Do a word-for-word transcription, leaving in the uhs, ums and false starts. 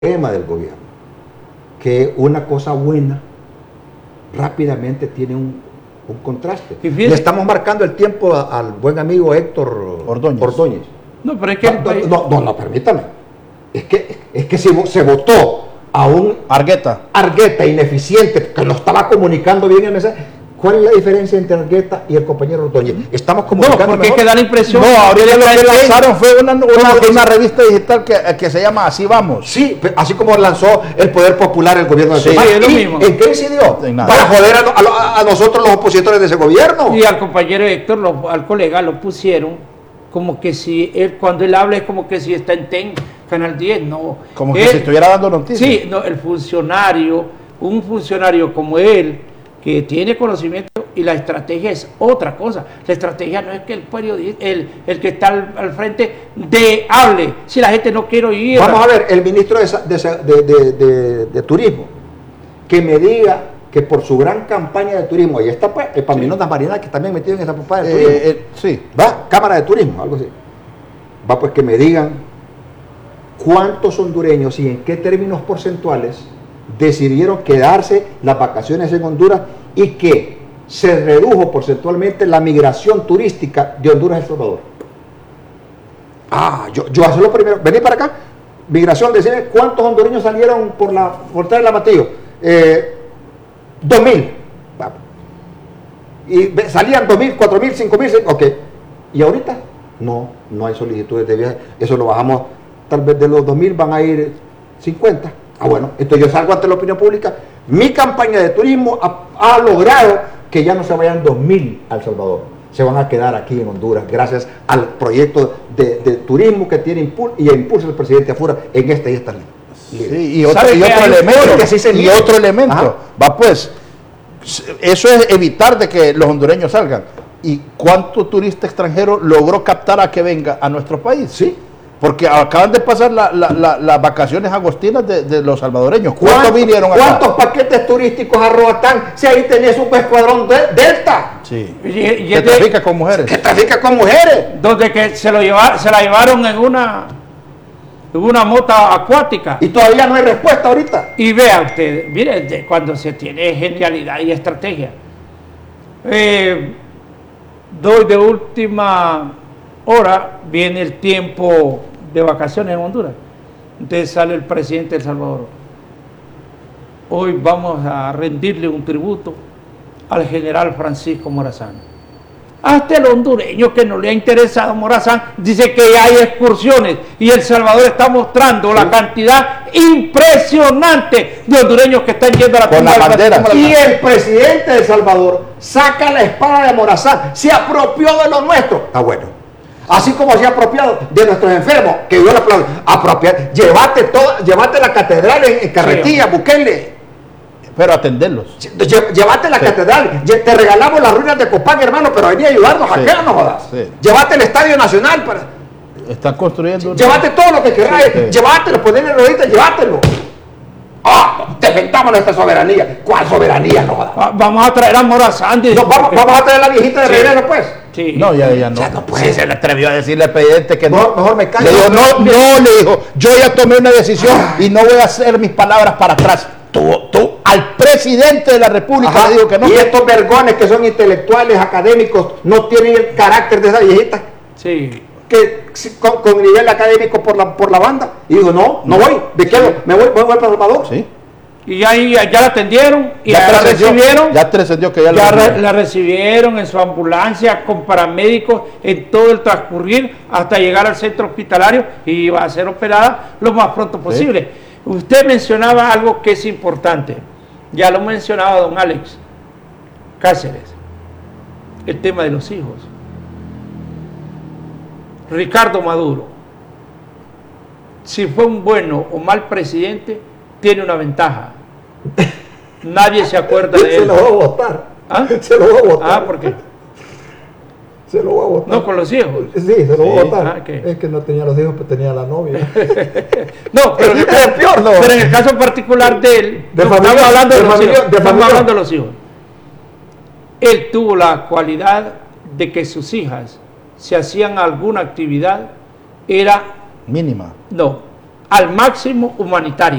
tema del gobierno, que una cosa buena rápidamente tiene un, un contraste. Le estamos marcando el tiempo a, al buen amigo Héctor Ordóñez. Ordóñez. No, pero es que... No, no, no, no, no, permítame. Es que, es que se, se votó a un Argueta. Argueta ineficiente, que no estaba comunicando bien el mensaje. ¿Cuál es la diferencia entre Argueta y el compañero Ordóñez? Estamos comunicando. No, porque es que da la impresión. No, ahorita lo que lanzaron fue una, una, una revista digital que, que se llama Así Vamos. Sí, así como lanzó el Poder Popular el gobierno de sí, Tupac. es lo mismo. ¿En qué incidió? Para joder a, a, a nosotros los opositores de ese gobierno. Y al compañero Héctor, lo, al colega, lo pusieron como que si él, cuando él habla es como que si está en T E N, Canal diez, no. Como que él, si estuviera dando noticias. Sí, no, el funcionario, un funcionario como él, que tiene conocimiento, y la estrategia es otra cosa. La estrategia no es que el periodista, el, el que está al, al frente de hable, si la gente no quiere oír. Vamos a ver, el ministro de, de, de, de, de Turismo, que me diga que por su gran campaña de turismo, ahí está pues, el Paminondas sí. Marina, que también metido en esa campaña de turismo. Eh, eh, sí. Va, Cámara de Turismo, algo así. Va pues que me digan cuántos hondureños y en qué términos porcentuales decidieron quedarse las vacaciones en Honduras y que se redujo porcentualmente la migración turística de Honduras a El Salvador. Ah, yo, yo hago lo primero. Vení para acá. Migración, decime cuántos hondureños salieron por la frontera del Amatillo. Eh, dos mil. Y salían dos mil, cuatro mil, cinco mil. Ok. ¿Y ahorita? No, no hay solicitudes de viaje. Eso lo bajamos. Tal vez de los dos mil van a ir cincuenta. Ah, bueno, entonces yo salgo ante la opinión pública. Mi campaña de turismo ha, ha logrado que ya no se vayan dos mil a El Salvador. Se van a quedar aquí en Honduras gracias al proyecto de, de turismo que tiene impul y impulsa el presidente Afura en esta y esta línea. Sí, y otro, y otro elemento, que sí se y otro elemento. Ajá. Va pues, eso es evitar de que los hondureños salgan. ¿Y cuánto turista extranjero logró captar a que venga a nuestro país? Sí. Porque acaban de pasar las la, la, la vacaciones agostinas de, de los salvadoreños. ¿Cuántos vinieron acá? ¿Cuántos paquetes turísticos a Roatán? Si ahí tenés un escuadrón de Delta. Sí. Y, y que trafica con mujeres. Que trafica con mujeres. Donde que se, lo llevar, se la llevaron en una, en una mota acuática. Y todavía no hay respuesta ahorita. Y vea usted, mire, de cuando se tiene genialidad y estrategia. Eh, doy de última hora, viene el tiempo de vacaciones en Honduras. Entonces sale el presidente de El Salvador. Hoy vamos a rendirle un tributo al general Francisco Morazán. Hasta el hondureño que no le ha interesado Morazán dice que hay excursiones y El Salvador está mostrando sí. la cantidad impresionante de hondureños que están yendo a la con la bandera. Y el presidente de El Salvador saca la espada de Morazán, se apropió de lo nuestro. Está bueno. Así como se ha apropiado de nuestros enfermos, que yo le aplaudo, apropiar, llévate toda, llévate la catedral en, en Carretilla, sí. Bukele. Pero atenderlos. Lle, llévate la sí. catedral, te regalamos las ruinas de Copán, hermano, pero venía a ayudarnos sí. acá, no jodas. Sí. Llévate el Estadio Nacional para. Están construyendo. Llévate una... todo lo que queráis, sí. llévatelo, ponle rueditas, llévatelo. Ah, defendamos nuestra soberanía. ¿Cuál soberanía, no jodas? Va, vamos a traer a Morazán. No, vamos, vamos a traer a la viejita de sí. regreso, pues. Sí. No, ya, ya no. Ya no puede. Sí, se le atrevió a decirle al presidente que mejor, no. Mejor me callo. Le dijo, no, no, le dijo, yo ya tomé una decisión y no voy a hacer mis palabras para atrás. Tú, tú, al presidente de la República Ajá. le digo que no. Y estos vergones que son intelectuales, académicos, no tienen el carácter de esa viejita. Sí. Que con, con nivel académico por la, por la banda. Y digo, no, no, no voy, me quedo, sí. me voy, voy, voy para El Salvador. Sí. Y ahí ya, ya la atendieron y ya, ya la recibieron. Ya trascendió que ya, ya la, re, la recibieron en su ambulancia con paramédicos en todo el transcurrir hasta llegar al centro hospitalario y va a ser operada lo más pronto posible. Sí. Usted mencionaba algo que es importante. Ya lo mencionaba don Alex Cáceres. El tema de los hijos. Ricardo Maduro, si fue un bueno o mal presidente, tiene una ventaja. Nadie se acuerda de él. Se lo voy a votar. ¿Ah? Se lo voy a votar. Ah, ¿por qué? Se lo voy a votar. No, con los hijos. Sí, se lo sí. voy a votar. Ah, ¿qué? Es que no tenía los hijos, pero tenía la novia. No, pero, es, es peor, no. Pero en el caso particular de él, de no, familia, estamos hablando de, de, los familia, hijos, de estamos hablando de los hijos. Él tuvo la cualidad de que sus hijas, si hacían alguna actividad, era mínima. No, al máximo humanitario.